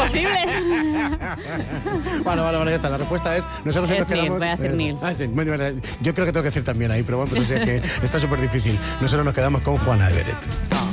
imposible. Vale, ya está. La respuesta es... Nosotros Es nos quedamos... Neil, voy a decir Neil. Sí, bueno, yo creo que tengo que decir también ahí, pero bueno, pues es que está súper difícil. Nosotros nos quedamos con Juana Everett.